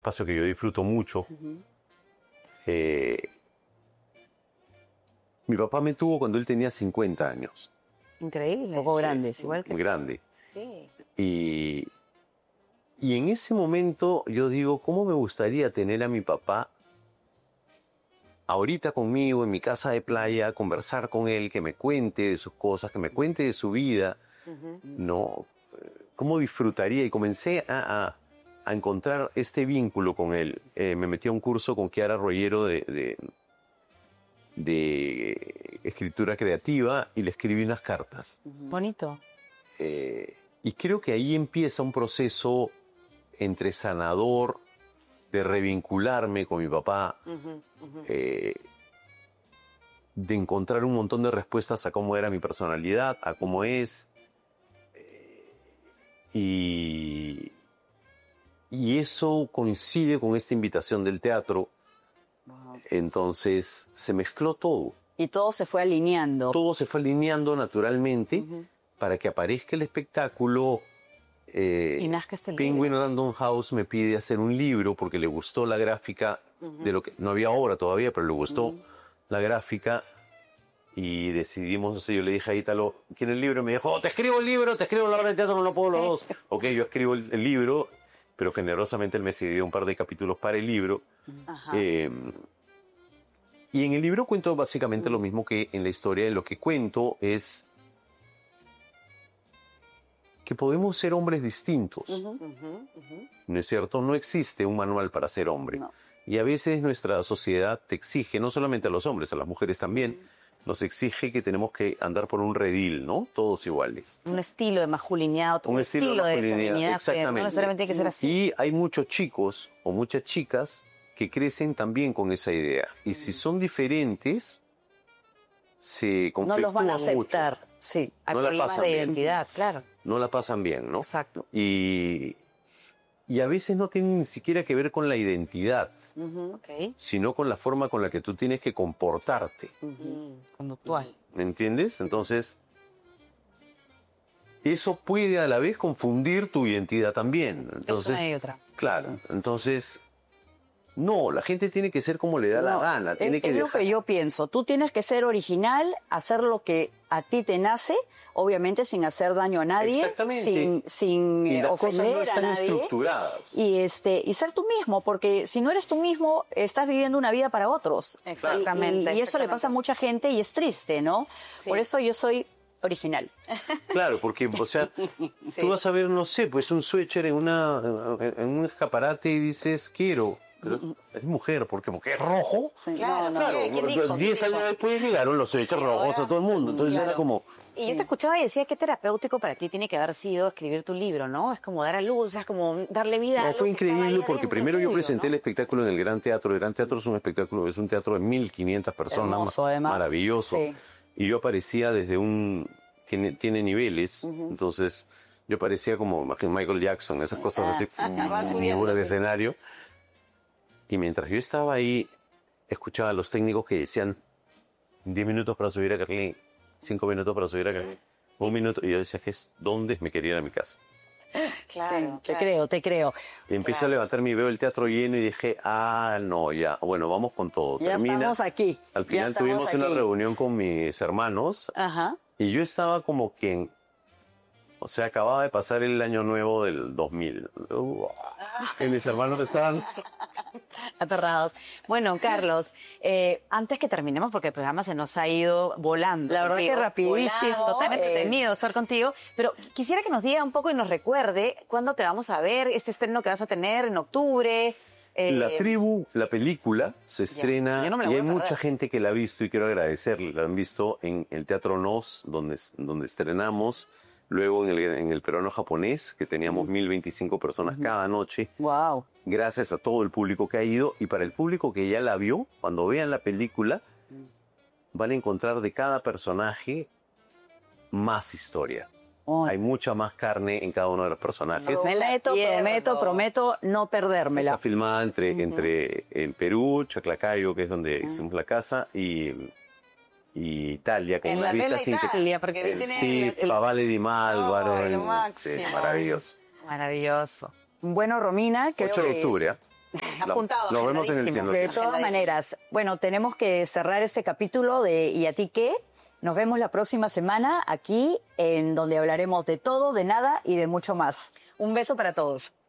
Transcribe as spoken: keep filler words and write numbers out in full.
espacio que yo disfruto mucho. Uh-huh. eh, mi papá me tuvo cuando él tenía cincuenta años. Increíble. Un poco Sí, grande, sí. Igual que muy grande. Sí. Y, y en ese momento yo digo, ¿cómo me gustaría tener a mi papá ahorita conmigo en mi casa de playa, conversar con él, que me cuente de sus cosas, que me cuente de su vida? Uh-huh. ¿No? ¿Cómo disfrutaría? Y comencé a, a, a encontrar este vínculo con él. Eh, me metí a un curso con Kiara Rollero de, de, de escritura creativa y le escribí unas cartas. Uh-huh. Bonito. Eh, y creo que ahí empieza un proceso entre sanador, de revincularme con mi papá, uh-huh, uh-huh. Eh, de encontrar un montón de respuestas a cómo era mi personalidad, a cómo es. Eh, y, y eso coincide con esta invitación del teatro. Wow. Entonces se mezcló todo. Y todo se fue alineando. Todo se fue alineando naturalmente uh-huh. para que aparezca el espectáculo. Eh, y nazca este Penguin Random House me pide hacer un libro porque le gustó la gráfica uh-huh. de lo que no había obra todavía, pero le gustó uh-huh. la gráfica y decidimos, o sea, yo le dije a Ítalo, ¿quién es el libro? Y me dijo, oh, te escribo el libro, te escribo la obra de teatro, no lo puedo los dos. Ok, yo escribo el, el libro, pero generosamente él me cedió un par de capítulos para el libro. Uh-huh. Eh, y en el libro cuento básicamente uh-huh. lo mismo que en la historia. Lo que cuento es que podemos ser hombres distintos, uh-huh, uh-huh, uh-huh. ¿no es cierto? No existe un manual para ser hombre. No. Y a veces nuestra sociedad te exige, no solamente a los hombres, a las mujeres también, uh-huh. nos exige que tenemos que andar por un redil, ¿no? Todos iguales. Un estilo de masculinidad, un, un estilo, estilo de, de feminidad, exactamente. No necesariamente tiene que ser así. Y hay muchos chicos o muchas chicas que crecen también con esa idea. Y uh-huh. si son diferentes, se conflictúan mucho. No los van a aceptar, mucho. Sí. Hay no problemas de bien. Identidad, claro. No la pasan bien, ¿no? Exacto. Y, y a veces no tiene ni siquiera que ver con la identidad, uh-huh. okay. sino con la forma con la que tú tienes que comportarte. Uh-huh. Conductual. ¿Me entiendes? Entonces, eso puede a la vez confundir tu identidad también. Sí, entonces, es una y otra. Claro, sí. Entonces... No, la gente tiene que ser como le da no, la gana. Tiene es que es dejar... lo que yo pienso. Tú tienes que ser original, hacer lo que a ti te nace, obviamente sin hacer daño a nadie, sin, sin y las ofender cosas no están a nadie. Estructuradas. Y, este, y ser tú mismo, porque si no eres tú mismo, estás viviendo una vida para otros. Exactamente. Y, y, y eso le pasa a mucha gente y es triste, ¿no? Sí. Por eso yo soy original. Claro, porque, o sea, sí. tú vas a ver, no sé, pues un suéter en, una, en un escaparate y dices, quiero... Pero es mujer, porque porque es rojo. Sí, claro, claro. ¿Quién dijo? Diez años después llegaron los hechos rojos a todo el mundo. Entonces claro. era como... Y sí. yo te escuchaba y decía qué terapéutico para ti tiene que haber sido escribir tu libro, ¿no? Es como dar a luz, es como darle vida. No, a fue increíble porque primero tuyo, yo presenté ¿no? el espectáculo en el Gran Teatro. El Gran Teatro es un espectáculo, es un teatro de mil quinientas personas. Hermoso, además. Maravilloso. Sí. Y yo aparecía desde un... Tiene, tiene niveles, uh-huh. entonces yo parecía como Michael Jackson, esas cosas ah, así, figuras de escenario. Y mientras yo estaba ahí, escuchaba a los técnicos que decían diez minutos para subir a Carlín, cinco minutos para subir a Carlín, un minuto. Y yo decía, ¿qué es? ¿Dónde? Me quería ir a mi casa. Claro, sí, claro. Te creo, te creo. Y empecé claro. a levantarme y veo el teatro lleno y dije, ah, no, ya, bueno, vamos con todo. Ya Termina. estamos aquí. Al final tuvimos aquí. una reunión con mis hermanos. Ajá. Y yo estaba como quien... O sea, acababa de pasar el año nuevo del dos mil. Uh, y mis hermanos estaban... aterrados. Bueno, Carlos, eh, antes que terminemos, porque el programa se nos ha ido volando. La verdad contigo, que rapidísimo. Volado, totalmente eh... entretenido estar contigo. Pero quisiera que nos diga un poco y nos recuerde cuándo te vamos a ver, este estreno que vas a tener en octubre. Eh... La Tribu, la película, se estrena no y hay mucha gente que la ha visto y quiero agradecerle. La han visto en el Teatro Nos, donde, donde estrenamos. Luego en el, en el peruano japonés, que teníamos mil veinticinco personas uh-huh. cada noche. Wow. Gracias a todo el público que ha ido. Y para el público que ya la vio, cuando vean la película, uh-huh. van a encontrar de cada personaje más historia. Oh. Hay mucha más carne en cada uno de los personajes. Prometo, prometo, prometo no perdérmela. Está filmada entre, uh-huh. entre el Perú, Chaclacayo, que es donde uh-huh. hicimos la casa, y... y Italia, con en una la vista así. Italia, porque el, tiene sí, el, el... Pavale di Malvaro. Oh, el, lo máximo. Sí, maravilloso. Maravilloso. Bueno, Romina, creo ocho de que... octubre, ¿eh? Apuntado. Nos vemos en el cielo. De todas maneras, bueno, tenemos que cerrar este capítulo de ¿Y a ti qué? Nos vemos la próxima semana aquí, en donde hablaremos de todo, de nada y de mucho más. Un beso para todos.